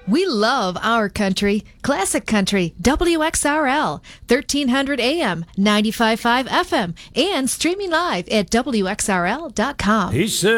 We love our country. Classic Country, WXRL, 1300 AM, 95.5 FM, and streaming live at WXRL.com. He said.